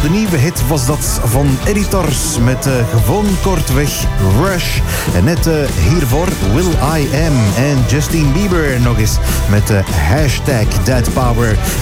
de nieuwe hit was dat van Editors met gewoon kortweg Rush. En net hiervoor Will I Am en Justin Bieber nog eens met #ThatPower.